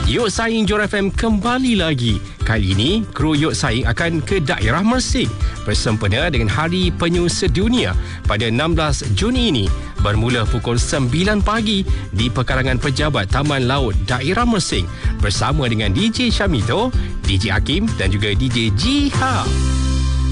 Yok Saing Johor FM kembali lagi. Kali ini, kru Yok Saing akan ke daerah Mersing bersempena dengan Hari Penyu Sedunia pada 16 Juni ini. Bermula pukul 9 pagi di pekarangan pejabat Taman Laut Daerah Mersing bersama dengan DJ Syamito, DJ Hakim dan juga DJ Jiha.